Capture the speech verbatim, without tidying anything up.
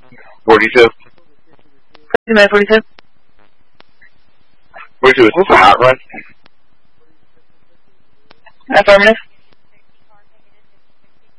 forty-two. forty-two, forty-two. forty-two, is this a hot run? Affirmative.